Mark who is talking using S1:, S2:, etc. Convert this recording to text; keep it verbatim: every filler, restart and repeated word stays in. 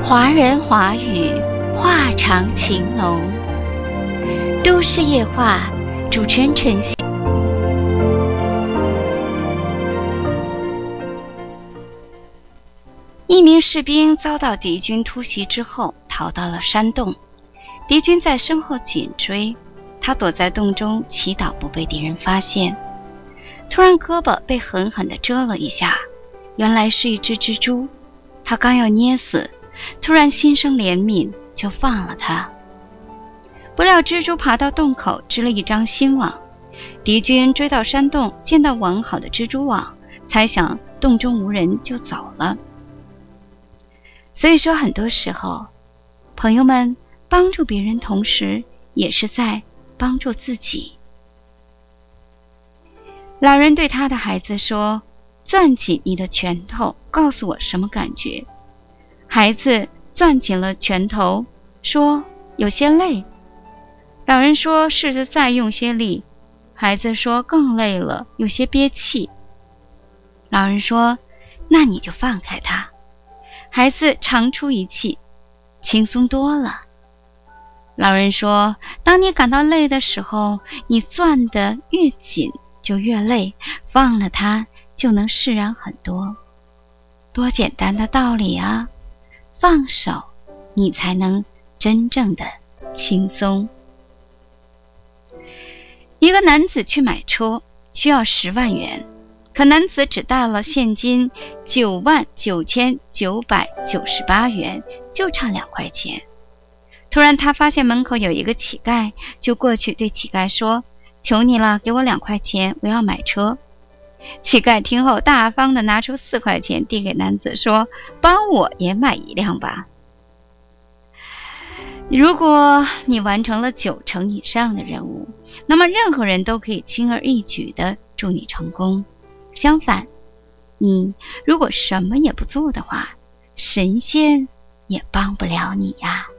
S1: 华人华语，话长情浓。都市夜话，主持人陈曦。一名士兵遭到敌军突袭之后，逃到了山洞。敌军在身后紧追，他躲在洞中祈祷不被敌人发现。突然胳膊被狠狠地蛰了一下，原来是一只蜘蛛。他刚要捏死，突然心生怜悯，就放了他。不料蜘蛛爬到洞口织了一张新网，敌军追到山洞，见到完好的蜘蛛网，猜想洞中无人就走了。所以说很多时候，朋友们帮助别人同时也是在帮助自己。老人对他的孩子说，攥紧你的拳头，告诉我什么感觉。孩子攥紧了拳头，说有些累。老人说试着再用些力。孩子说更累了，有些憋气。老人说那你就放开他。孩子长出一气，轻松多了。老人说，当你感到累的时候，你攥得越紧就越累，放了它就能释然很多。多简单的道理啊！放手，你才能真正的轻松。一个男子去买车，需要十万元，可男子只带了现金九万九千九百九十八元，就差两块钱。突然他发现门口有一个乞丐，就过去对乞丐说，求你了，给我两块钱，我要买车。乞丐听后大方地拿出四块钱递给男子，说，帮我也买一辆吧。如果你完成了九成以上的任务，那么任何人都可以轻而易举地祝你成功。相反，你如果什么也不做的话，神仙也帮不了你呀。